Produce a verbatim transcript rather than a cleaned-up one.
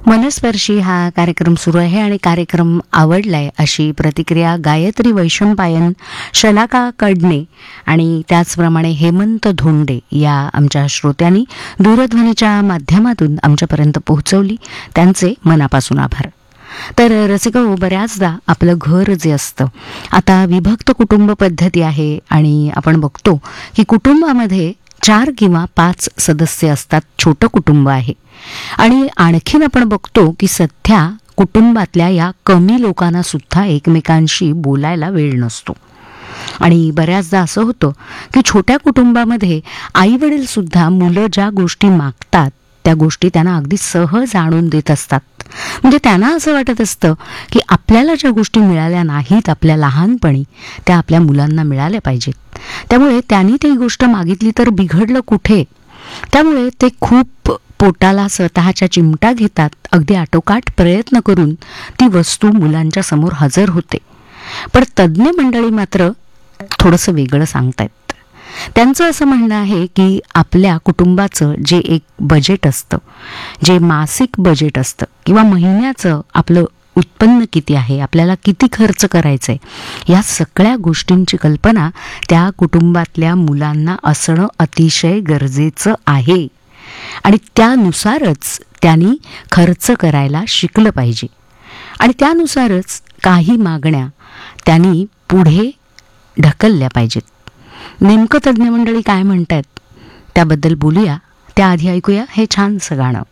मनस्पर्शी हा कार्यक्रम सुरू आहे आणि कार्यक्रम आवडलाय अशी प्रतिक्रिया गायत्री वैशंपायन, शलाका कडणे आणि त्याचप्रमाणे हेमंत धोंडे या आमच्या श्रोत्यांनी दूरध्वनीच्या माध्यमातून आमच्यापर्यंत पोहोचवली. त्यांचे मनापासून आभार. तर रसिको, बऱ्याचदा आपलं घर जे असतं, आता विभक्त कुटुंब पद्धती आहे आणि आपण बघतो की कुटुंबामध्ये चार किंवा पाच सदस्य असतात, छोटं कुटुंब आहे. आणि आणखीन आपण बघतो की सध्या कुटुंबातल्या या कमी लोकांना सुद्धा एकमेकांशी बोलायला वेळ नसतो. आणि बऱ्याचदा असं होतं की छोट्या कुटुंबामध्ये आई वडील सुद्धा मुलं ज्या गोष्टी मागतात त्या गोष्टी त्यांना अगदी सहज आणून देत असतात. म्हणजे त्यांना असं वाटत असतं की आपल्याला ज्या गोष्टी मिळाल्या नाहीत आपल्या लहानपणी, त्या आपल्या मुलांना मिळाल्या पाहिजेत. त्यामुळे त्यांनी ती गोष्ट मागितली तर बिघडलं कुठे. त्यामुळे ते खूप पोटाला स्वतःच्या चिमटा घेतात, अगदी आटोकाट प्रयत्न करून ती वस्तू मुलांच्या समोर हजर होते. पण तज्ज्ञ मंडळी मात्र थोडंसं वेगळं सांगतायत. त्यांचं असं म्हणणं आहे की आपल्या कुटुंबाचं जे एक बजेट असतं, जे मासिक बजेट असतं किंवा महिन्याचं आपलं उत्पन्न किती आहे, आपल्याला किती खर्च करायचं आहे, या सगळ्या गोष्टींची कल्पना त्या कुटुंबातल्या मुलांना असणं अतिशय गरजेचं आहे. आणि त्यानुसारच त्यांनी खर्च करायला शिकलं पाहिजे. आणि त्यानुसारच काही मागण्या त्यांनी पुढे ढकलल्या पाहिजेत. नेमकं तज्ज्ञ मंडळी काय म्हणतात त्याबद्दल बोलूया. त्याआधी ऐकूया हे छानसं गाणं.